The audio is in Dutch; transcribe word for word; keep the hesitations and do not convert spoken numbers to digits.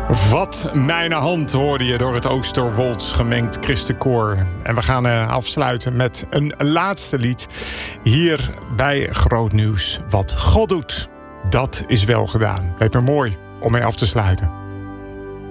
Wat mijn hand hoorde je door het Oosterwolds gemengd christenkoor. En we gaan uh, afsluiten met een laatste lied. Hier bij Groot Nieuws. Wat God doet, dat is wel gedaan. Lijkt me mooi om mee af te sluiten.